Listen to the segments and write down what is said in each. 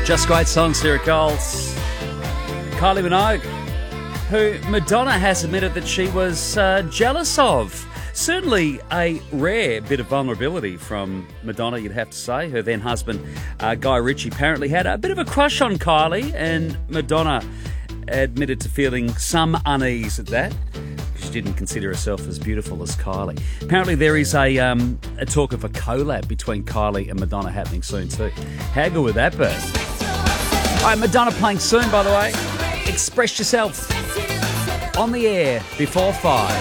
Just great songs here at Gold's. Kylie Minogue, who Madonna has admitted that she was jealous of. Certainly a rare bit of vulnerability from Madonna, you'd have to say. Her then husband, Guy Ritchie, apparently had a bit of a crush on Kylie, and Madonna admitted to feeling some unease at that. She didn't consider herself as beautiful as Kylie. Apparently there is a talk of a collab between Kylie and Madonna happening soon too. How good would that be? All right, Madonna playing soon, by the way. Express Yourself on the air before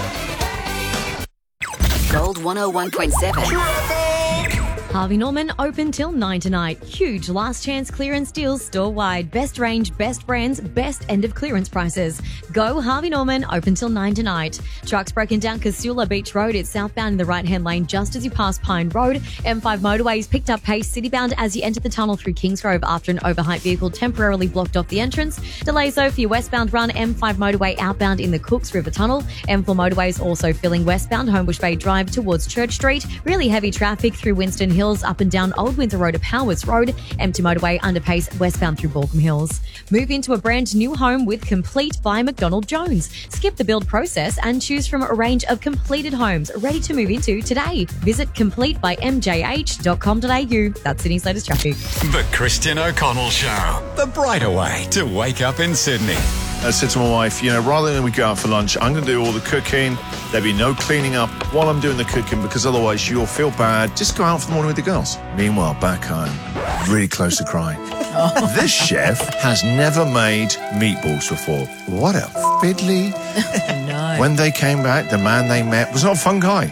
5. Gold 101.7. Harvey Norman open till 9 tonight. Huge last chance clearance deals store-wide. Best range, best brands, best end of clearance prices. Go Harvey Norman open till 9 tonight. Trucks broken down Casula Beach Road. It's southbound in the right-hand lane just as you pass Pine Road. M5 motorways picked up pace citybound as you enter the tunnel through Kingsgrove after an overheight vehicle temporarily blocked off the entrance. Delays though for your westbound run. M5 motorway outbound in the Cooks River Tunnel. M4 motorways also filling westbound Homebush Bay Drive towards Church Street. Really heavy traffic through Winston Hills up and down Old Windsor Road to Powers Road. Empty motorway underpace westbound through Balcombe Hills. Move into a brand new home with Complete by McDonald Jones. Skip the build process and choose from a range of completed homes ready to move into today. Visit completebymjh.com.au. That's Sydney's latest traffic. The Christian O'Connell Show. The brighter way to wake up in Sydney. I said to my wife, rather than we go out for lunch, I'm going to do all the cooking. There'll be no cleaning up while I'm doing the cooking because otherwise you'll feel bad. Just go out for the morning with the girls. Meanwhile, back home, really close to crying. This chef has never made meatballs before. What a fiddly. No. When they came back, the man they met was not a fun guy.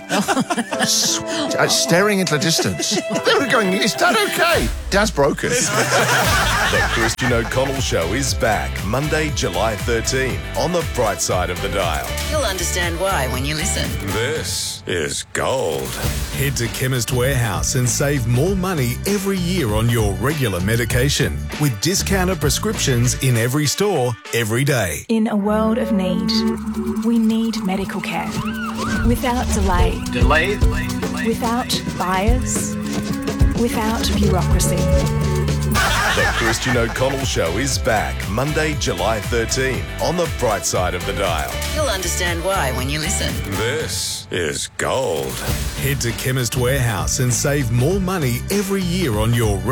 Staring into the distance. They were going, is that okay? Dad's broken. The Christian O'Connell Show is back Monday, July 13 on the bright side of the dial. You'll understand why when you listen. This is Gold. Head to Chemist Warehouse and save more money every year on your regular medication with discounted prescriptions in every store, every day. In a world of need, we need medical care. Without delay. Without bias. Without bureaucracy. The Christian O'Connell Show is back Monday, July 13 on the bright side of the dial. You'll understand why when you listen. This is Gold. Head to Chemist Warehouse and save more money every year on your